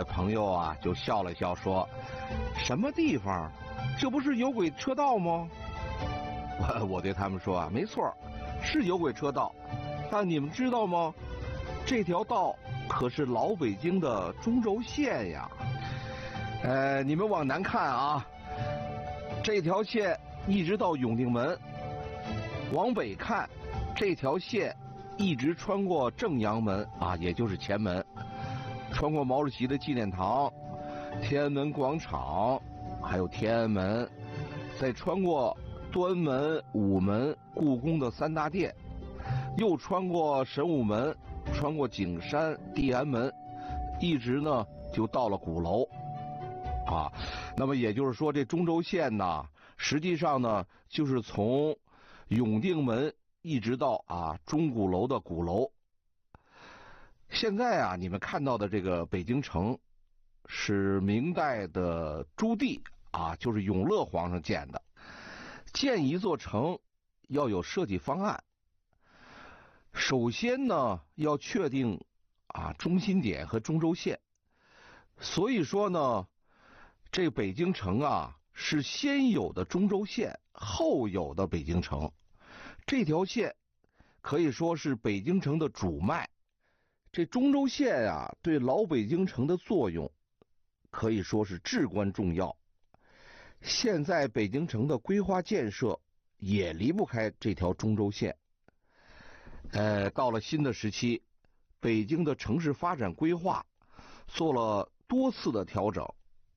朋友啊就笑了笑说：“什么地方？这不是有轨车道吗？”我对他们说啊，没错，是有轨车道，但你们知道吗？这条道可是老北京的中轴线呀。你们往南看啊，这条线一直到永定门；往北看，这条线一直穿过正阳门啊，也就是前门，穿过毛主席的纪念堂、天安门广场，还有天安门，再穿过端门、午门、故宫的三大殿，又穿过神武门，穿过景山、地安门，一直呢就到了鼓楼啊。那么也就是说，这中轴线呢，实际上呢就是从永定门一直到钟鼓楼的鼓楼。现在啊，你们看到的这个北京城是明代的朱棣啊，就是永乐皇上建的。建一座城要有设计方案，首先呢要确定中心点和中轴线。所以说呢，这北京城啊是先有的中轴线，后有的北京城。这条线可以说是北京城的主脉。这中轴线啊，对老北京城的作用可以说是至关重要。现在北京城的规划建设也离不开这条中轴线。到了新的时期，北京的城市发展规划做了多次的调整。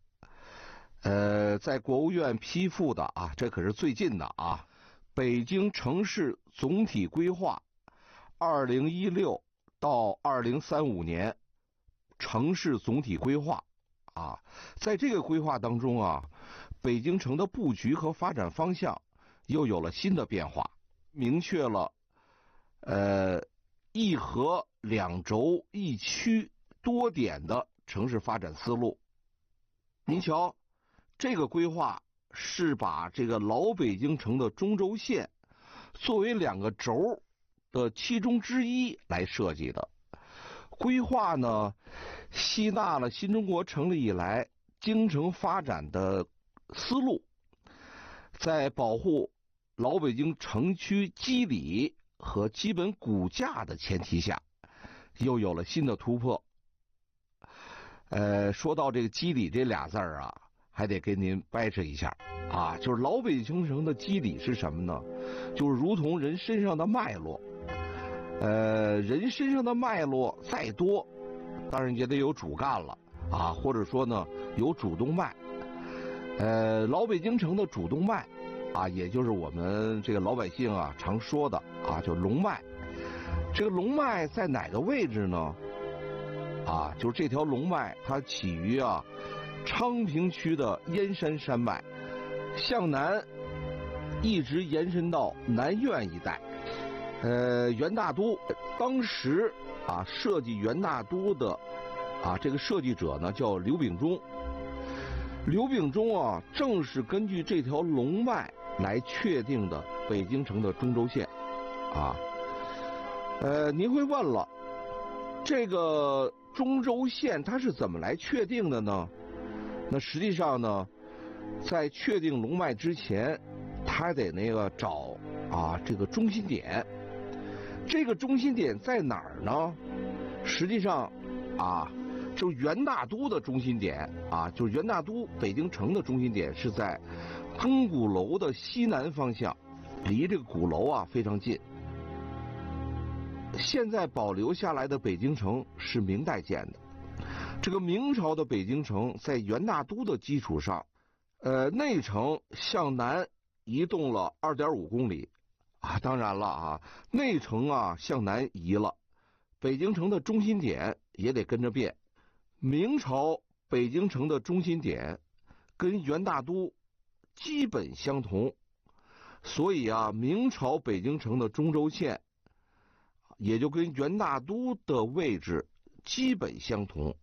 在国务院批复的这可是最近的北京城市总体规划2016到2035年城市总体规划在这个规划当中北京城的布局和发展方向又有了新的变化，明确了一河两轴一区多点的城市发展思路。您瞧，这个规划是把这个老北京城的中轴线作为两个轴的其中之一来设计的。规划呢，吸纳了新中国成立以来京城发展的思路，在保护老北京城区基理和基本骨架的前提下，又有了新的突破。说到这个基理这俩字儿还得给您掰扯一下就是老北京城的基理是什么呢？就是如同人身上的脉络。人身上的脉络再多，当然也得有主干了或者说呢有主动脉。老北京城的主动脉也就是我们这个老百姓常说的就是龙脉。这个龙脉在哪个位置呢？就是这条龙脉它起于昌平区的燕山山脉，向南一直延伸到南苑一带。元大都当时设计元大都的这个设计者呢叫刘秉忠。刘秉忠正是根据这条龙脉来确定的北京城的中轴线您会问了，这个中轴线它是怎么来确定的呢？那实际上呢，在确定龙脉之前，他得找这个中心点。这个中心点在哪儿呢？实际上就元大都的中心点就是元大都北京城的中心点是在钟鼓楼的西南方向，离这个鼓楼非常近。现在保留下来的北京城是明代建的。这个明朝的北京城在元大都的基础上，内城向南移动了2.5公里。当然了内城向南移了，北京城的中心点也得跟着变。明朝北京城的中心点跟元大都基本相同，所以明朝北京城的中轴线也就跟元大都的位置基本相同。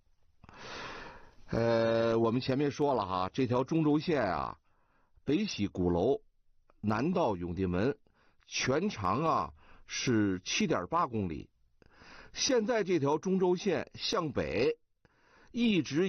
我们前面说了这条中轴线北起鼓楼，南到永定门，全长是7.8公里。现在这条中轴线向北一直